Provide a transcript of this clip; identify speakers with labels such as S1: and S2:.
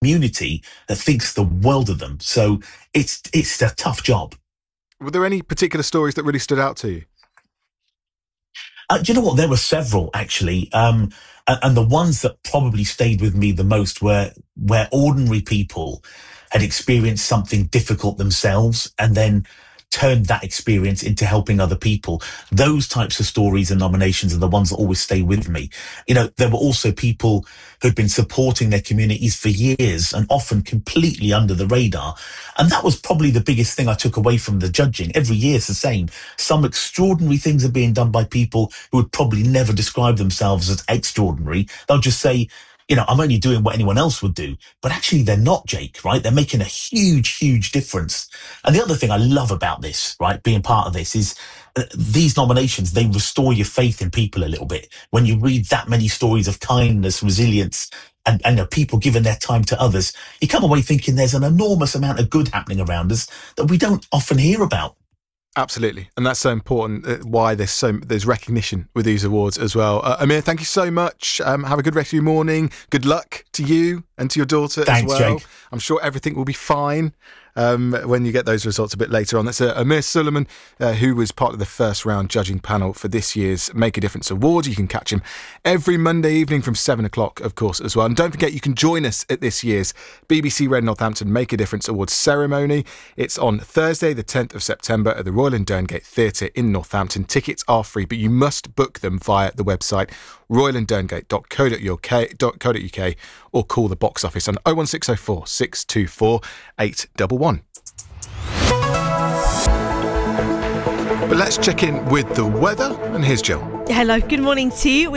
S1: community that thinks the world of them. So it's a tough job.
S2: Were there any particular stories that really stood out to you?
S1: Do you know what? There were several, actually. And the ones that probably stayed with me the most were where ordinary people had experienced something difficult themselves and then turned that experience into helping other people. Those types of stories and nominations are the ones that always stay with me. You know, there were also people who'd been supporting their communities for years and often completely under the radar. And that was probably the biggest thing I took away from the judging. Every year it's the same. Some extraordinary things are being done by people who would probably never describe themselves as extraordinary. They'll just say, you know, I'm only doing what anyone else would do. But actually they're not, Jake, right? They're making a huge, huge difference. And the other thing I love about this, right, being part of this is these nominations, they restore your faith in people a little bit. When you read that many stories of kindness, resilience, and people giving their time to others, you come away thinking there's an enormous amount of good happening around us that we don't often hear about.
S2: Absolutely, and that's so important. Why there's recognition with these awards as well. Amir, thank you so much. Have a good rest of your morning. Good luck to you and to your daughter.
S1: Thanks,
S2: as well.
S1: Jake.
S2: I'm sure everything will be fine when you get those results a bit later on. That's Amir Suleiman, who was part of the first round judging panel for this year's Make a Difference Awards. You can catch him every Monday evening from 7 o'clock, of course, as well. And don't forget, you can join us at this year's BBC Red Northampton Make a Difference Awards ceremony. It's on Thursday, the 10th of September at the Royal and Derngate Theatre in Northampton. Tickets are free, but you must book them via the website royalanddurngate.co.uk or call the box office on 01604 624 811. But let's check in with the weather, and here's Jill.
S3: Hello, good morning to you.